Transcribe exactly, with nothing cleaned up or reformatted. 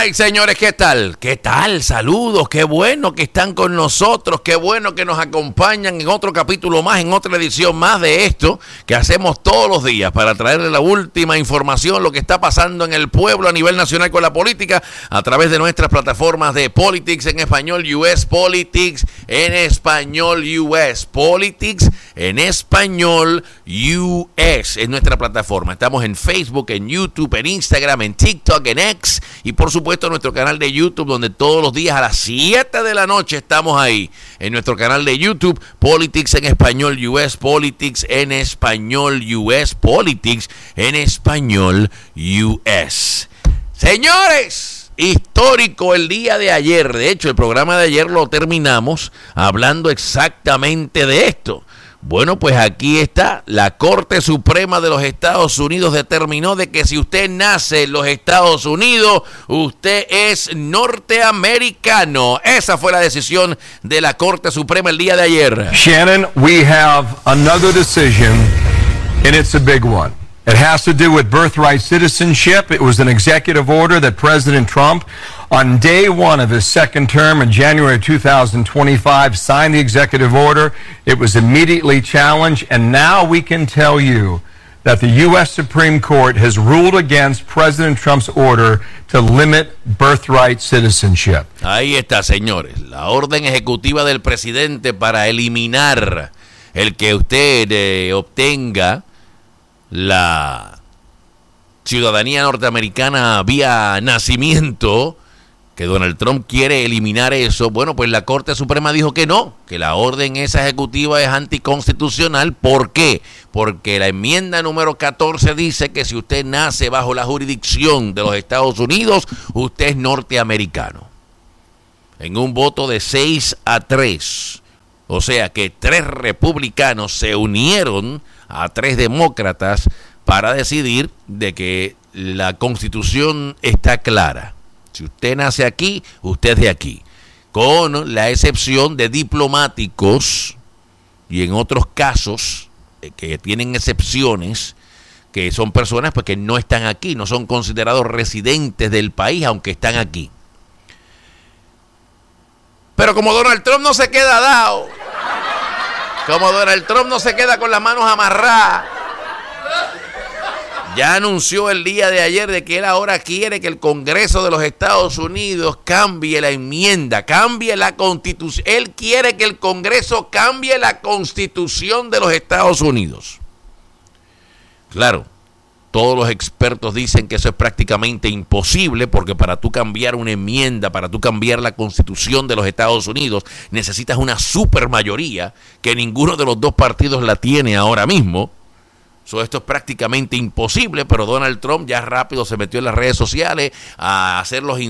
right, señores, ¿qué tal? ¿Qué tal? Saludos, qué bueno que están con nosotros, qué bueno que nos acompañan en otro capítulo más, en otra edición más de esto que hacemos todos los días para traerle la última información, lo que está pasando en el pueblo a nivel nacional con la política a través de nuestras plataformas de Politics en español U S, Politics en español U S, Politics en español U S es nuestra plataforma. Estamos en Facebook, en YouTube, en Instagram, en TikTok, en X y por supuesto nuestro canal de YouTube, donde todos los días a las siete de la noche estamos ahí en nuestro canal de YouTube, Politics en español U S, Politics en español U S, Politics en español U S. Señores, histórico el día de ayer. De hecho, el programa de ayer lo terminamos hablando exactamente de esto. Bueno, pues aquí está. La Corte Suprema de los Estados Unidos determinó de que si usted nace en los Estados Unidos, usted es norteamericano. Esa fue la decisión de la Corte Suprema el día de ayer. Shannon, we have another decision, and it's a big one. It has to do with birthright citizenship. It was an executive order that President Trump, on day one of his second term in January two thousand twenty-five, signed the executive order. It was immediately challenged, and now we can tell you that the U S Supreme Court has ruled against President Trump's order to limit birthright citizenship. Ahí está, señores. La orden ejecutiva del presidente para eliminar el que usted eh, obtenga la ciudadanía norteamericana vía nacimiento, que Donald Trump quiere eliminar eso. Bueno, pues la Corte Suprema dijo que no, que la orden esa ejecutiva es anticonstitucional. ¿Por qué? Porque la enmienda número catorce dice que si usted nace bajo la jurisdicción de los Estados Unidos, usted es norteamericano. En un voto de seis a tres, o sea que tres republicanos se unieron a tres demócratas para decidir de que la Constitución está clara. Si usted nace aquí, usted es de aquí. Con la excepción de diplomáticos y en otros casos eh, que tienen excepciones, que son personas pues, que no están aquí, no son considerados residentes del país, aunque están aquí. Pero como Donald Trump no se queda dado, como Donald Trump no se queda con las manos amarradas, ya anunció el día de ayer de que él ahora quiere que el Congreso de los Estados Unidos cambie la enmienda, cambie la Constitución. Él quiere que el Congreso cambie la Constitución de los Estados Unidos. Claro, todos los expertos dicen que eso es prácticamente imposible, porque para tú cambiar una enmienda, para tú cambiar la Constitución de los Estados Unidos, necesitas una supermayoría que ninguno de los dos partidos la tiene ahora mismo. So, esto es prácticamente imposible, pero Donald Trump ya rápido se metió en las redes sociales a hacer los